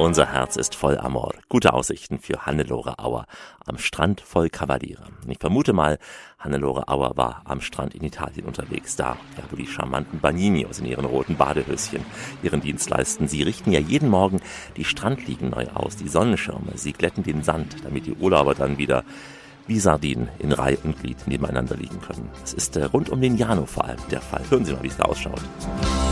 Unser Herz ist voll Amor. Gute Aussichten für Hannelore Auer am Strand voll Kavaliere. Ich vermute mal, Hannelore Auer war am Strand in Italien unterwegs, da wo die charmanten Bagninos in ihren roten Badehöschen ihren Dienst leisten. Sie richten ja jeden Morgen die Strandliegen neu aus, die Sonnenschirme, sie glätten den Sand, damit die Urlauber dann wieder wie Sardinen in Reih und Glied nebeneinander liegen können. Das ist rund um den Jano vor allem der Fall. Hören Sie mal, wie es da ausschaut.